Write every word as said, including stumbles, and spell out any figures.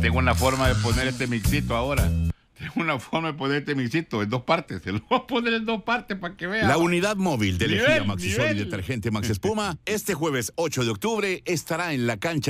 Tengo una forma de poner este mixito ahora. Tengo una forma de poner este mixito en dos partes. Se lo voy a poner en dos partes para que vean. La unidad móvil de Nivel, lejía Maxisol y nivel. detergente Max Espuma, este jueves ocho de octubre estará en la cancha